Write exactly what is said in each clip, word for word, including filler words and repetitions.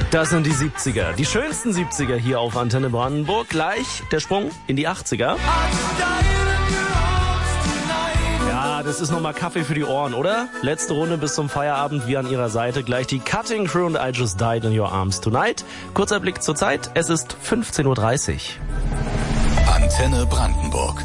Das sind die siebziger, die schönsten siebziger hier auf Antenne Brandenburg. Gleich der Sprung in die achtziger. Ja, das ist nochmal Kaffee für die Ohren, oder? Letzte Runde bis zum Feierabend, wir an Ihrer Seite. Gleich die Cutting Crew und I Just Died in Your Arms Tonight. Kurzer Blick zur Zeit, es ist fünfzehn Uhr dreißig. Antenne Brandenburg.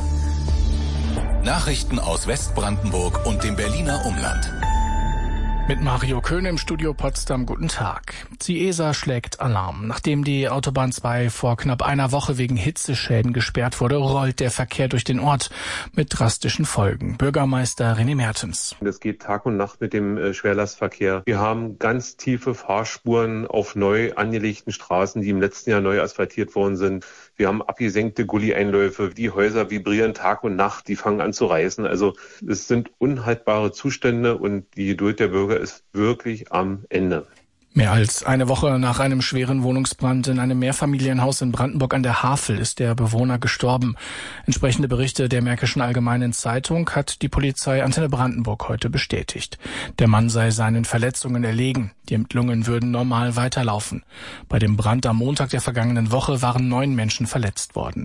Nachrichten aus Westbrandenburg und dem Berliner Umland. Mit Mario Köhn im Studio Potsdam, guten Tag. Die E S A schlägt Alarm. Nachdem die Autobahn zwei vor knapp einer Woche wegen Hitzeschäden gesperrt wurde, rollt der Verkehr durch den Ort mit drastischen Folgen. Bürgermeister René Mertens. Es geht Tag und Nacht mit dem äh, Schwerlastverkehr. Wir haben ganz tiefe Fahrspuren auf neu angelegten Straßen, die im letzten Jahr neu asphaltiert worden sind. Wir haben abgesenkte Gully-Einläufe. Die Häuser vibrieren Tag und Nacht, die fangen an zu reißen. Also es sind unhaltbare Zustände und die Geduld der Bürger ist wirklich am Ende. Mehr als eine Woche nach einem schweren Wohnungsbrand in einem Mehrfamilienhaus in Brandenburg an der Havel ist der Bewohner gestorben. Entsprechende Berichte der Märkischen Allgemeinen Zeitung hat die Polizei Antenne Brandenburg heute bestätigt. Der Mann sei seinen Verletzungen erlegen. Die Ermittlungen würden normal weiterlaufen. Bei dem Brand am Montag der vergangenen Woche waren neun Menschen verletzt worden.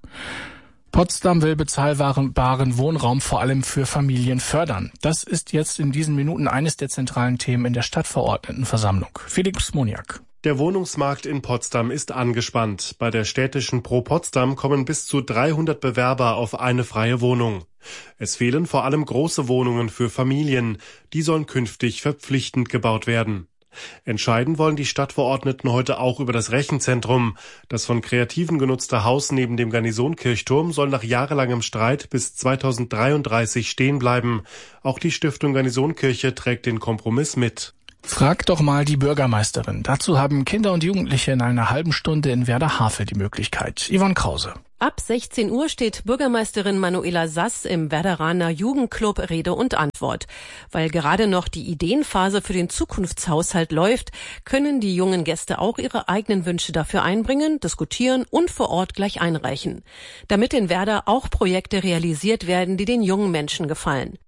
Potsdam will bezahlbaren Wohnraum vor allem für Familien fördern. Das ist jetzt in diesen Minuten eines der zentralen Themen in der Stadtverordnetenversammlung. Felix Moniak. Der Wohnungsmarkt in Potsdam ist angespannt. Bei der städtischen Pro Potsdam kommen bis zu dreihundert Bewerber auf eine freie Wohnung. Es fehlen vor allem große Wohnungen für Familien. Die sollen künftig verpflichtend gebaut werden. Entscheiden wollen die Stadtverordneten heute auch über das Rechenzentrum. Das von Kreativen genutzte Haus neben dem Garnisonkirchturm soll nach jahrelangem Streit bis zweitausenddreiunddreißig stehen bleiben. Auch die Stiftung Garnisonkirche trägt den Kompromiss mit. Frag doch mal die Bürgermeisterin. Dazu haben Kinder und Jugendliche in einer halben Stunde in Werder-Havel die Möglichkeit. Yvonne Krause. Ab sechzehn Uhr steht Bürgermeisterin Manuela Sass im Werderaner Jugendclub Rede und Antwort. Weil gerade noch die Ideenphase für den Zukunftshaushalt läuft, können die jungen Gäste auch ihre eigenen Wünsche dafür einbringen, diskutieren und vor Ort gleich einreichen. Damit in Werder auch Projekte realisiert werden, die den jungen Menschen gefallen.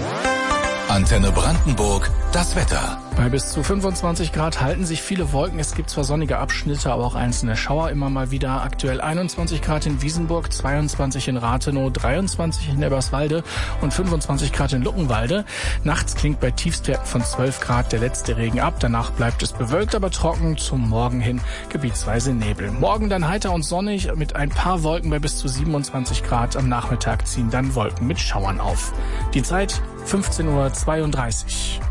Antenne Brandenburg, das Wetter. Bei bis zu fünfundzwanzig Grad halten sich viele Wolken. Es gibt zwar sonnige Abschnitte, aber auch einzelne Schauer immer mal wieder. Aktuell einundzwanzig Grad in Wiesenburg, zweiundzwanzig in Rathenow, dreiundzwanzig in Eberswalde und fünfundzwanzig Grad in Luckenwalde. Nachts klingt bei Tiefstwerten von zwölf Grad der letzte Regen ab. Danach bleibt es bewölkt, aber trocken. Zum Morgen hin gebietsweise Nebel. Morgen dann heiter und sonnig mit ein paar Wolken bei bis zu siebenundzwanzig Grad. Am Nachmittag ziehen dann Wolken mit Schauern auf. Die Zeit fünfzehn Uhr zweiunddreißig.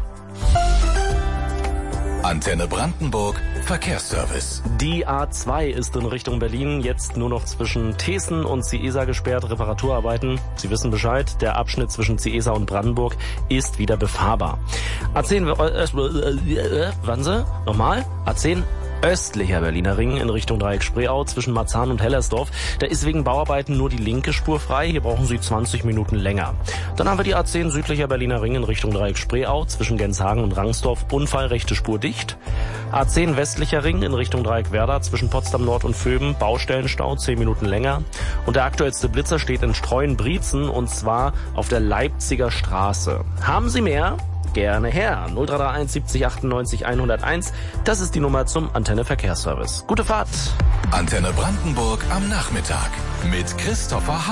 Antenne Brandenburg, Verkehrsservice. Die A zwei ist in Richtung Berlin jetzt nur noch zwischen Thesen und Ciesa gesperrt. Reparaturarbeiten, Sie wissen Bescheid, der Abschnitt zwischen Ciesa und Brandenburg ist wieder befahrbar. A zehn, äh, äh, warten Sie, nochmal, A zehn. Östlicher Berliner Ring in Richtung Dreieck Spreeau zwischen Marzahn und Hellersdorf. Da ist wegen Bauarbeiten nur die linke Spur frei. Hier brauchen Sie zwanzig Minuten länger. Dann haben wir die A zehn südlicher Berliner Ring in Richtung Dreieck Spreeau zwischen Genshagen und Rangsdorf. Unfall, rechte Spur dicht. A zehn westlicher Ring in Richtung Dreieck Werder zwischen Potsdam Nord und Vöben. Baustellenstau, zehn Minuten länger. Und der aktuellste Blitzer steht in Streuen-Brietzen und zwar auf der Leipziger Straße. Haben Sie mehr? Gerne her. null drei drei eins siebzig achtundneunzig hunderteins. Das ist die Nummer zum Antenne Verkehrsservice. Gute Fahrt. Antenne Brandenburg am Nachmittag mit Christopher